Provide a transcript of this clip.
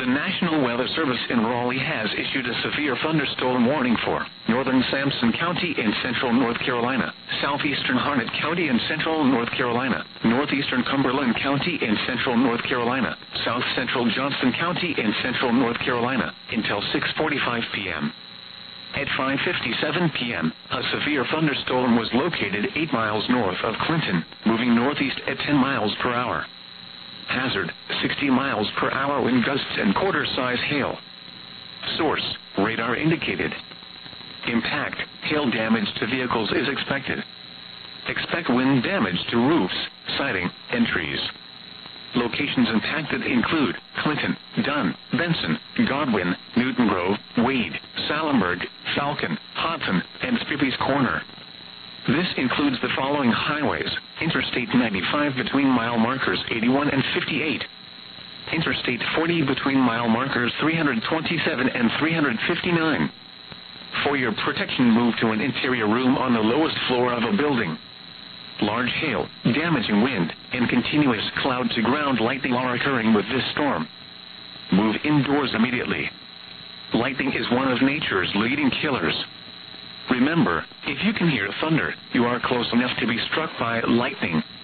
National Weather Service in Raleigh has issued a severe thunderstorm warning for northern Sampson County in central North Carolina, southeastern Harnett County in central North Carolina, northeastern Cumberland County in central North Carolina, south central Johnston County in central North Carolina, until 6:45 p.m. At 5:57 p.m., a severe thunderstorm was located 8 miles north of Clinton, moving northeast at 10 miles per hour. Hazard, 60 miles per hour wind gusts and quarter-size hail. Source, radar indicated. Impact, hail damage to vehicles is expected. Expect wind damage to roofs, siding, and trees. Locations impacted include Clinton, Dunn, Benson, Godwin, Newton Grove, Wade, Salemburg, Falcon, Hudson, and Spippy's Corner. This includes the following highways: Interstate 95 between mile markers 81 and 58. Interstate 40 between mile markers 327 and 359. For your protection, move to an interior room on the lowest floor of a building. Large hail, damaging wind, and continuous cloud-to-ground lightning are occurring with this storm. Move indoors immediately. Lightning is one of nature's leading killers. Remember, if you can hear thunder, you are close enough to be struck by lightning.